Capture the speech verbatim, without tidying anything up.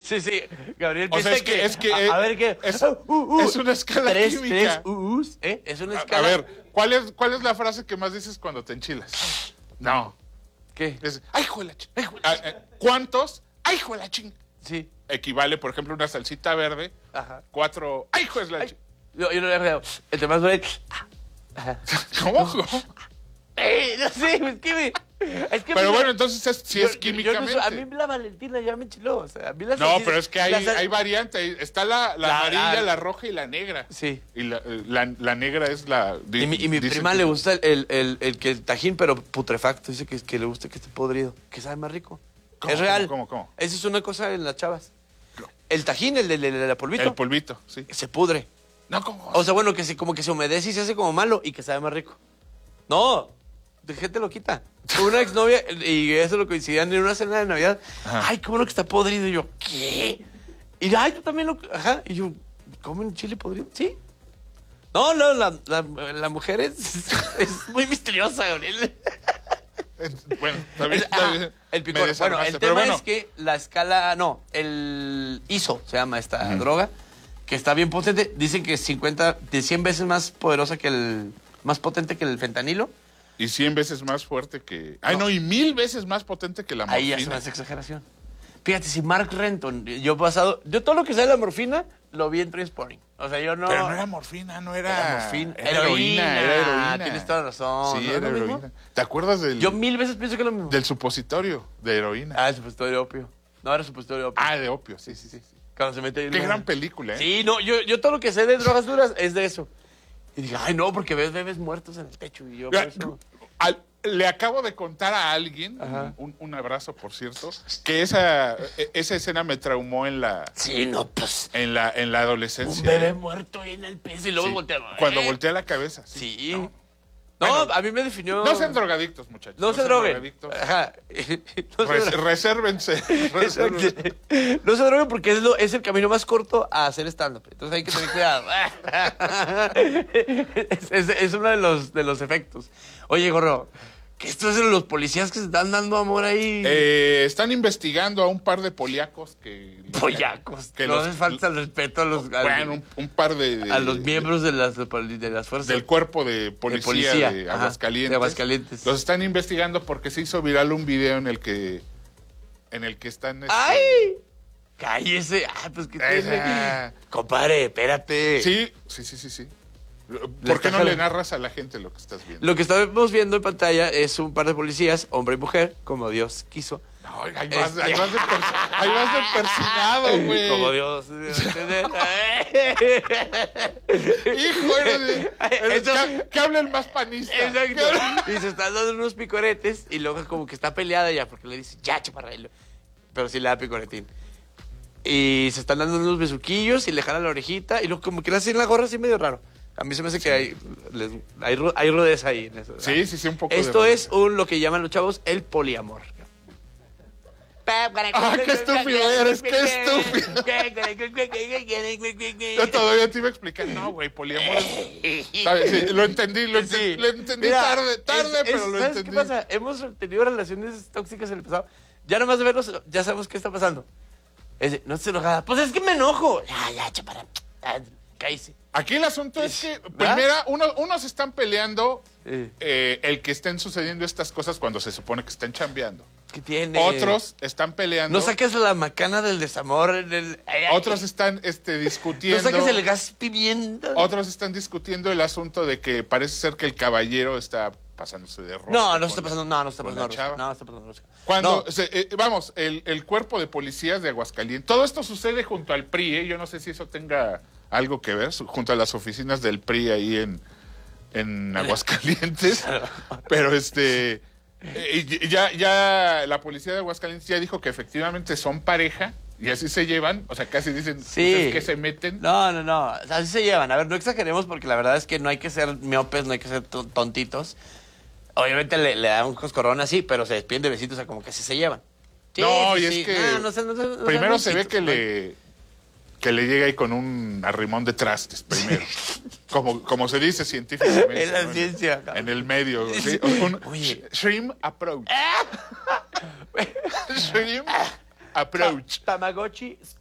Sí, sí. Gabriel O sea, piensa es que, es que a, eh, a ver qué. es, Uh, uh, es una escala tres, química. Tres uh, ¿eh? Es una A, escala. a ver, ¿cuál es, ¿cuál es la frase que más dices cuando te enchilas? No. ¿Qué? Es, ¡ay, hijo de la ching! Ay, hijo de la ching! ¿Cuántos? ¡Ay, hijo de la ching! Sí. Equivale, por ejemplo, una salsita verde. Ajá. Cuatro. ¡Ay, hijo de la ching! Yo, yo no le veo. Entre más duele. ¿Cómo? ¿Cómo? Eh, no sé, es que me. Es que Pero me- bueno, entonces es, sí yo- es yo- yo no químicamente. soy- a mí la Valentina ya me enchiló. O sea, a mí la No, salsita- pero es que hay, la sal- hay variantes. Está la, la La- amarilla, la- la roja y la negra. Sí. Y la, la, la negra es la... Y mi, y mi dicen prima que- le gusta el, el, el, el que el tajín, pero putrefacto. Dice que, que le gusta que esté podrido, que sabe más rico. ¿Cómo, Es real. cómo, cómo, cómo? Esa es una cosa en las chavas. El tajín, el de, el de la polvito, El polvito, sí. se pudre. No, ¿cómo? O sea, bueno, que se, como que se humedece y se hace como malo y que sabe más rico. No, de gente lo quita. Una exnovia, y eso lo coincidían en una cena de Navidad. Ajá. Ay, qué bueno que está podrido. Y yo, ¿qué? Y ay, tú también lo. Ajá. Y yo, ¿comen chile podrido? Sí. No, no, la, la, la mujer es, es muy misteriosa, Gabriel. Bueno, está bien, El, está ah, bien. el Me picor. Bueno, desarmaste, el pero tema bueno. es que la escala, no, el I S O se llama esta droga, que está bien potente. Dicen que es cincuenta, de cien veces más poderosa que el, más potente que el fentanilo. Y cien veces más fuerte que... Ay, no, No. y mil veces más potente que la Ahí ya se me morfina. hace exageración. Fíjate, si Mark Renton, yo he pasado, yo todo lo que sabe de la morfina, lo vi en Trainspotting. O sea, yo no... Pero no era morfina, no era... Era morfina. Era heroína, era heroína. Tienes toda la razón. Sí, ¿No es era lo mismo? heroína. ¿Te acuerdas del, Yo mil veces pienso que es lo mismo. del supositorio de heroína? Ah, el supositorio de opio. No, era supositorio de opio. Ah, de opio, sí, sí, sí. sí. Cuando se mete ahí Qué en la- gran película, ¿eh? Sí, no, yo, yo todo lo que sé de drogas duras es de eso. Y dije, ay, no, porque ves bebés muertos en el techo. Y yo, por Mira, eso... al- le acabo de contar a alguien, Ajá. un, un abrazo, por cierto, que esa, e- esa escena me traumó en la, Sí, no, pues... en la, en la adolescencia. Un bebé muerto ahí en el piso y luego Sí. volteaba. Cuando ¿eh? voltea la cabeza. Sí. Sí. No, Bueno, a mí me definió... No sean drogadictos, muchachos. No se sean droguen. drogadictos. Ajá. No se Res- droguen. resérvense. resérvense. No se droguen porque es, lo, es el camino más corto a hacer stand-up. Entonces hay que tener cuidado. es, es- es uno de los, de los efectos. Oye, Gorro, ¿qué esto es de los policías que se están dando amor ahí? Eh, están investigando a un par de poliacos que... Pollacos. que no los- les falta el respeto a los, a, Bueno, un, un par de... de- a los miembros de las, de las fuerzas. del cuerpo de policía de, policía, ajá, Aguascalientes. de Aguascalientes. Los están investigando porque se hizo viral un video en el que en el que están este, ¡Ay! Cállese. Ah, pues que Esa. tiene. Compadre, espérate. Sí, sí, sí, sí, sí. ¿Por Le qué está no le jalando. narras a la gente lo que estás viendo? Lo que estamos viendo en pantalla es un par de policías, hombre y mujer, como Dios quiso. No, ahí vas, Este- ahí vas de, persi- ahí vas de persinado, güey. Como Dios. Hijo, eres, eres- Eso- que, que hable el más panista. Que hable- Exacto. Y se están dando unos picoretes y luego como que está peleada ya porque le dice, ya, chaparra. y lo- Pero sí le da picoretín. Y se están dando unos besuquillos y le jala la orejita y luego como que le hacen la gorra así medio raro. A mí se me hace que hay, les- hay, ru- hay rudeza ahí en eso. Sí, sí, sí, un poco de Esto rudeza. es un, lo que llaman los chavos el poliamor. Ah, qué estúpido eres, qué estúpido. Yo todavía te iba a explicar. No, güey, poliamor es... ¿sabes? Sí, lo entendí, lo entendí, Sí. lo entendí Mira, tarde, tarde, es- es- pero lo ¿sabes entendí. qué pasa? Hemos tenido relaciones tóxicas en el pasado. Ya nomás de verlos, ya sabemos qué está pasando. Es de, no estés enojada. Pues es que me enojo. Ya, ya, chaparra. Ya, cállese. Aquí el asunto es que, ¿verdad? primera, uno, unos están peleando Sí. eh, el que estén sucediendo estas cosas cuando se supone que están chambeando. ¿Qué tiene? Otros están peleando. No saques la macana del desamor. en el- ay, ay. Otros están este, No discutiendo. saques el gas pimienta. Otros están discutiendo el asunto de que parece ser que el caballero está pasándose de rosca. No, no con- está pasando, no, no está con pasando. la chava. rosca. No, está pasando. rosca. Cuando, No. se- eh, vamos, el, el cuerpo de policías de Aguascalientes, todo esto sucede junto al P R I, ¿eh? Yo no sé si eso tenga algo que ver, su- junto a las oficinas del P R I ahí en, en Aguascalientes, pero este, eh, y ya, ya la policía de Aguascalientes ya dijo que efectivamente son pareja y así se llevan, o sea, casi dicen Sí. "Ustedes que se meten". No, no, no. O sea, así se llevan. A ver, no exageremos porque la verdad es que no hay que ser miopes, no hay que ser to- tontitos. Obviamente le, le dan un coscorrón así, pero se despiden de besitos, o sea, como que sí se llevan. Sí, No, sí, y es sí. que No, no sean- no sean- no sean primero se ve besitos, que ¿no? le que le llega ahí con un arrimón de trastes primero, como, como se dice científicamente. Es la ¿no? ciencia. En el medio, ¿sí? Un Oye. shrimp approach. Shrimp approach. Tamagotchi